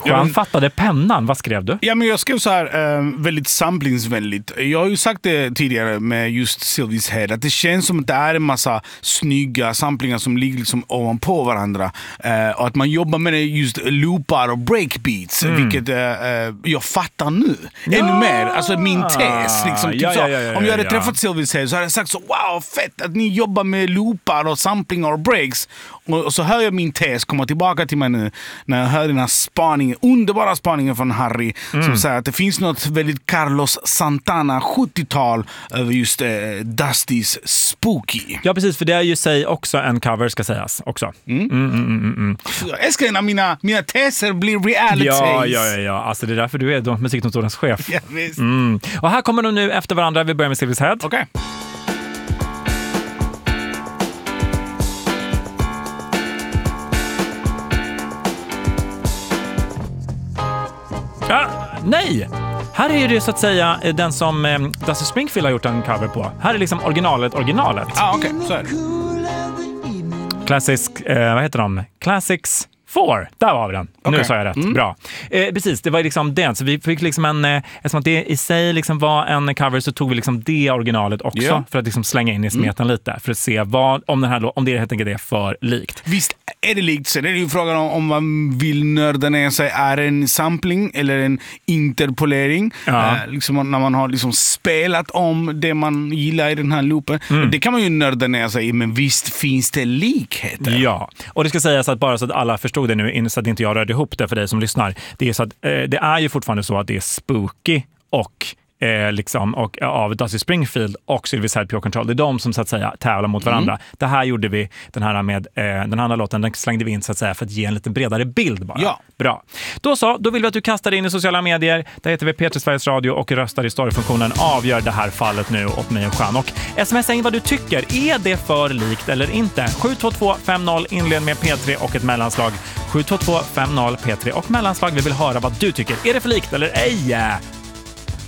Han fattade pennan. Vad skrev du? Ja, men jag skrev så här väldigt samplingsvänligt. Jag har ju sagt det tidigare med just Sylvies Head, att det känns som att det är en massa snygga samplingar som ligger liksom ovanpå varandra. Och att man jobbar med det just loopar och breakbeats, vilket jag fattar nu. Ännu mer. Alltså min tes. Liksom, typ om jag hade träffat Sylvies Head så hade jag sagt så, wow, fett att ni jobbar med loopar och samplingar och breaks. Och så hör jag min tes komma tillbaka till mig nu när jag hör den här underbara spaningen från Harry som säger att det finns något väldigt Carlos Santana 70-tal över just Dustys Spooky. Ja, precis, för det är ju sig också en cover, ska sägas också. Jag älskar när mina teser blir realities. Ja. Alltså det är därför du är musikkontorens chef. Ja, visst. Och här kommer de nu efter varandra. Vi börjar med Sylvies Head. Okej. Nej! Här är det så att säga den som Dusty Springfield har gjort en cover på. Här är liksom originalet. Okej, så är det. Classics, vad heter de? Classics 4. Där var vi den. Nu sa jag rätt. Bra. Precis, det var liksom det. Så vi fick liksom eftersom att det i sig liksom var en cover, så tog vi liksom det originalet också för att liksom slänga in i smeten lite. För att se om det helt enkelt är för likt. Visst är det likt, så det är ju frågan om man vill nörda ner sig. Är det en sampling eller en interpolering? Liksom när man har liksom spelat om det man gillar i den här loopen. Det kan man ju nörda ner sig i, men visst finns det likheter. Ja, och det ska sägas att bara så att alla förstod det nu, så att inte jag rörde ihop det för dig som lyssnar. Det är så att det är ju fortfarande så att det är Spooky och av Dusty Springfield och Sylvies Head Pure Control. Det är de som så att säga tävlar mot varandra. Det här gjorde vi, den här med den andra låten, den slängde vi in så att säga för att ge en lite bredare bild bara. Ja. Bra. Då vill vi att du kastar in i sociala medier. Där heter vi P3 Sveriges Radio och röstar i storyfunktionen. Avgör det här fallet nu åt mig och Jean. Och smsa in vad du tycker. Är det för likt eller inte? 72250 inled med P3 och ett mellanslag. 72250 P3 och mellanslag. Vi vill höra vad du tycker. Är det för likt eller ej?